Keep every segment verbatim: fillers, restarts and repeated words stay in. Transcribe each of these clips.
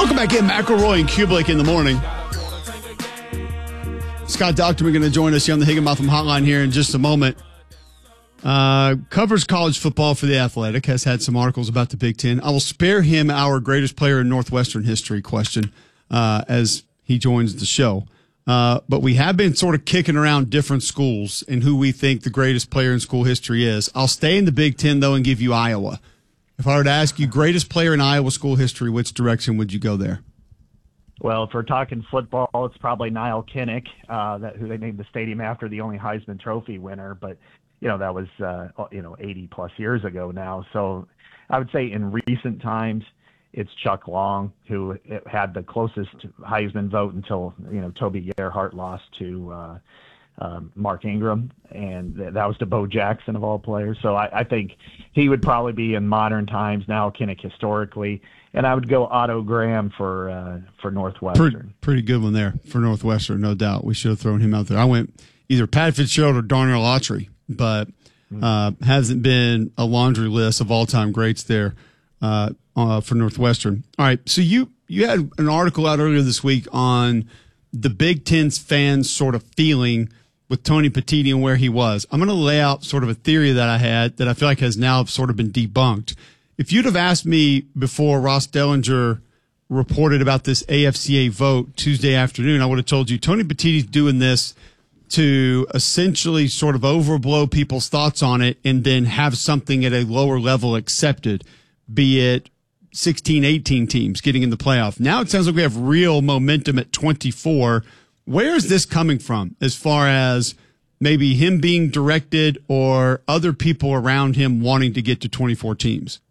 Welcome back in, McElroy and Kublik in the morning. Scott Docterman going to join us here on the Higginbotham Hotline here in just a moment. Uh, covers college football for The Athletic, has had some articles about the Big Ten. I will spare him our greatest player in Northwestern history question uh, as he joins the show. Uh, but we have been sort of kicking around different schools and who we think the greatest player in school history is. I'll stay in the Big Ten, though, and give you Iowa. If I were to ask you greatest player in Iowa school history, which direction would you go there? Well, if we're talking football, it's probably Niall Kinnick, uh, that, who they named the stadium after, the only Heisman Trophy winner. But, you know, that was, uh, you know, eighty plus years ago now. So I would say in recent times, it's Chuck Long, who had the closest Heisman vote until, you know, Toby Gerhart lost to uh, um, Mark Ingram, and that was to Bo Jackson of all players. So I, I think he would probably be in modern times, now Kinnick historically, and I would go Otto Graham for uh, for Northwestern. Pretty, pretty good one there for Northwestern, no doubt. We should have thrown him out there. I went either Pat Fitzgerald or Darnell Autry, but uh, hasn't been a laundry list of all-time greats there uh, uh, for Northwestern. All right, so you, you had an article out earlier this week on the Big Ten's fans sort of feeling with Tony Petitti and where he was. I'm going to lay out sort of a theory that I had that I feel like has now sort of been debunked. If you'd have asked me before Ross Dellinger reported about this A F C A vote Tuesday afternoon, I would have told you Tony Petitti's doing this to essentially sort of overblow people's thoughts on it and then have something at a lower level accepted, be it sixteen, eighteen teams getting in the playoff. Now it sounds like we have real momentum at twenty-four. Where is this coming from as far as maybe him being directed or other people around him wanting to get to twenty-four teams?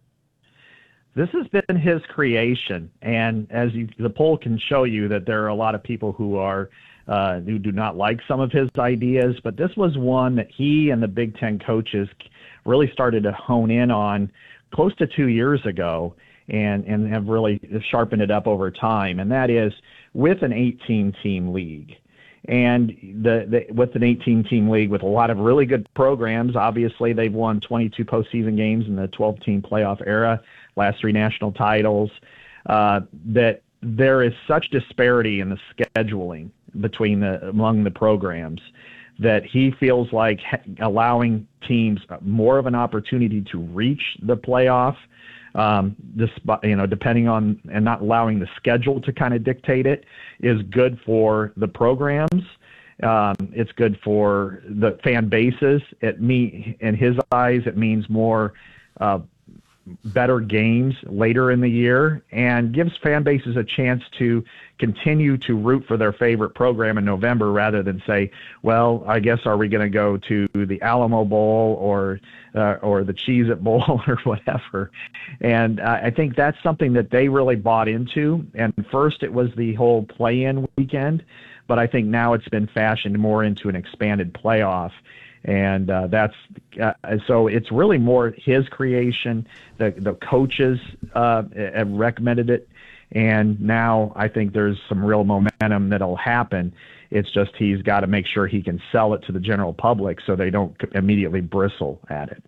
This has been his creation, and as you, the poll can show you that there are a lot of people who are uh, who do not like some of his ideas, but this was one that he and the Big Ten coaches really started to hone in on close to two years ago, and, and have really sharpened it up over time, and that is with an eighteen-team league. And the, the with an eighteen-team league with a lot of really good programs, obviously they've won twenty-two postseason games in the twelve-team playoff era, last three national titles, uh, that there is such disparity in the scheduling between the among the programs that he feels like allowing teams more of an opportunity to reach the playoff, um, this, you know, depending on, and not allowing the schedule to kind of dictate it, is good for the programs. Um, it's good for the fan bases. It me, in his eyes, it means more uh, better games later in the year, and gives fan bases a chance to continue to root for their favorite program in November rather than say, well, I guess are we going to go to the Alamo Bowl or uh, or the Cheez-It Bowl or whatever. And uh, I think that's something that they really bought into. And first it was the whole play-in weekend, but I think now it's been fashioned more into an expanded playoff. And uh, that's uh, so it's really more his creation. The the coaches uh, have recommended it, and now I think there's some real momentum that'll happen. It's just he's got to make sure he can sell it to the general public so they don't immediately bristle at it.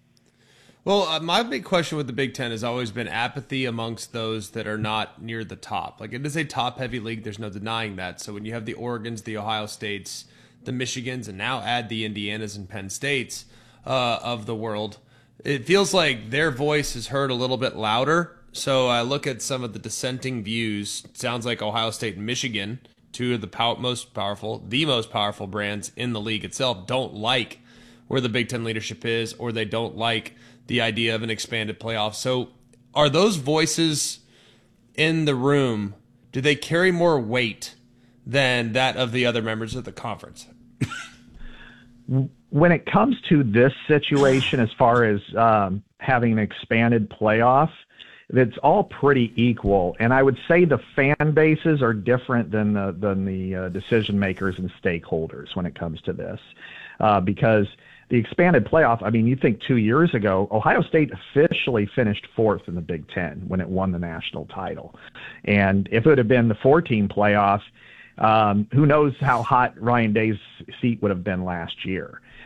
Well, uh, my big question with the Big Ten has always been apathy amongst those that are not near the top. Like, it is a top-heavy league. There's no denying that. So when you have the Oregons, the Ohio States, the Michigans, and now add the Indianas and Penn States uh, of the world, it feels like their voice is heard a little bit louder. So I look at some of the dissenting views. It sounds like Ohio State and Michigan, two of the pow- most powerful, the most powerful brands in the league itself, don't like where the Big Ten leadership is, or they don't like the idea of an expanded playoff. So are those voices in the room, do they carry more weight than that of the other members of the conference? When it comes to this situation, as far as um, having an expanded playoff, it's all pretty equal. And I would say the fan bases are different than the, than the uh, decision makers and stakeholders when it comes to this. Uh, because the expanded playoff, I mean, you think two years ago, Ohio State officially finished fourth in the Big Ten when it won the national title. And if it would have been the four-team playoff, um, who knows how hot Ryan Day's seat would have been last year.